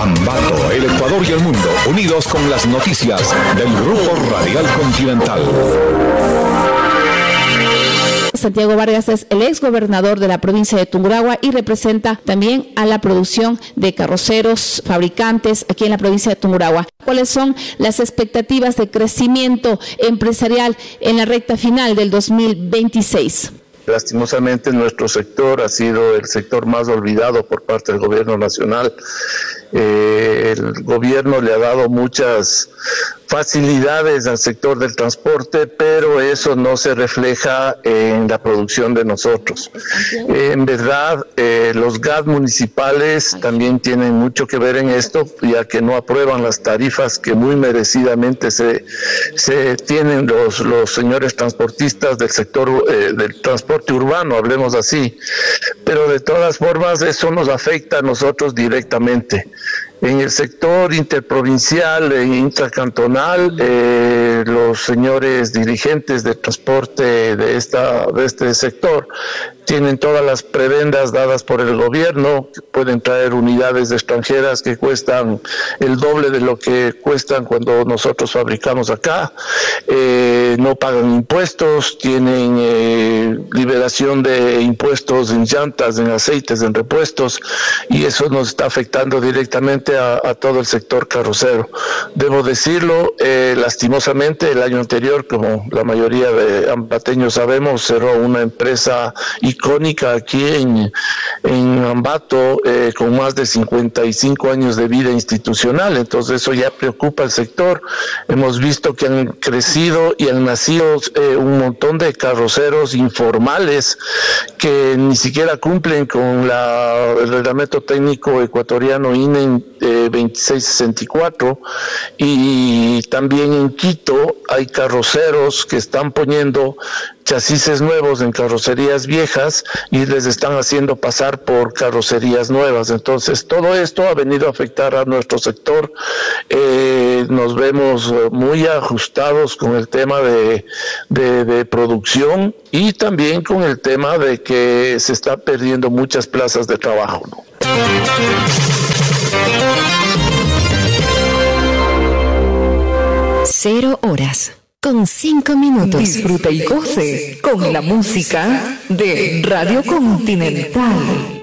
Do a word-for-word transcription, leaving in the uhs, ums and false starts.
Ambato, el Ecuador y el mundo, unidos con las noticias del Grupo Radial Continental. Santiago Vargas es el ex gobernador de la provincia de Tungurahua y representa también a la producción de carroceros, fabricantes aquí en la provincia de Tungurahua. ¿Cuáles son las expectativas de crecimiento empresarial en la recta final del dos mil veintiséis? Lastimosamente nuestro sector ha sido el sector más olvidado por parte del gobierno nacional. Eh, el gobierno le ha dado muchas facilidades al sector del transporte, pero eso no se refleja en la producción de nosotros. Eh, en verdad, eh, los G A D municipales también tienen mucho que ver en esto, ya que no aprueban las tarifas que muy merecidamente se, se tienen los, los señores transportistas del sector eh, del transporte urbano, hablemos así. Pero de todas formas, eso nos afecta a nosotros directamente. En el sector interprovincial e intracantonal, eh, los señores dirigentes de transporte de, esta, de este sector tienen todas las prebendas dadas por el gobierno, pueden traer unidades extranjeras que cuestan el doble de lo que cuestan cuando nosotros fabricamos acá, eh, no pagan impuestos, tienen eh, liberación de impuestos en llantas, en aceites, en repuestos, y eso nos está afectando directamente a, a todo el sector carrocero. Debo decirlo, eh, lastimosamente el año anterior, como la mayoría de ambateños sabemos, cerró una empresa icónica aquí en, en Ambato, eh, con más de cincuenta y cinco años de vida institucional, entonces eso ya preocupa al sector. Hemos visto que han crecido y han nacido eh, un montón de carroceros informales que ni siquiera cumplen con la, el reglamento técnico ecuatoriano I N E eh, veintiséis sesenta y cuatro, y también en Quito hay carroceros que están poniendo chasis nuevos en carrocerías viejas y les están haciendo pasar por carrocerías nuevas. Entonces todo esto ha venido a afectar a nuestro sector. Eh, nos vemos muy ajustados con el tema de, de, de producción y también con el tema de que se está perdiendo muchas plazas de trabajo, ¿no? Cero horas con cinco minutos. Disfruta y goce con la música de Radio Continental.